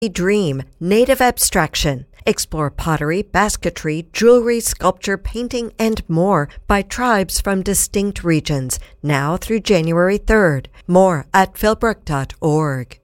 Dream, Native Abstraction. Explore pottery, basketry, jewelry, sculpture, painting, and more by tribes from distinct regions, now through January 3rd. More at philbrook.org.